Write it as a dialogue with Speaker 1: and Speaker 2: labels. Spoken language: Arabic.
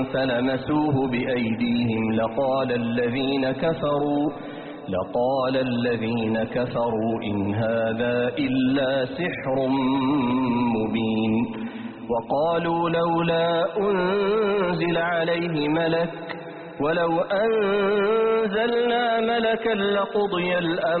Speaker 1: فلمسوه بأيديهم لقال الذين كفروا إن هذا إلا سحر مبين. وقالوا لولا أنزل عليه ملك ولو أنزلنا ملكا لقضي الأمر